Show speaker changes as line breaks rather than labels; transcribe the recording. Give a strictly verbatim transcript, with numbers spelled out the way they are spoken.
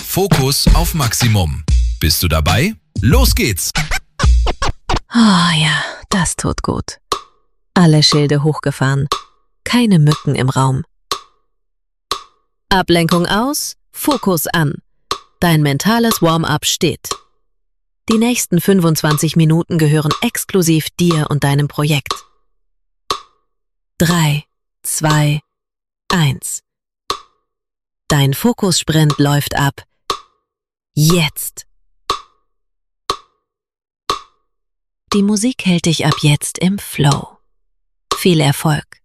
Fokus auf Maximum. Bist du dabei? Los geht's!
Oh ja, das tut gut. Alle Schilde hochgefahren. Keine Mücken im Raum. Ablenkung aus, Fokus an. Dein mentales Warm-up steht. Die nächsten fünfundzwanzig Minuten gehören exklusiv dir und deinem Projekt. Drei, zwei, eins. Dein Fokussprint läuft ab. Jetzt. Die Musik hält dich ab jetzt im Flow. Viel Erfolg!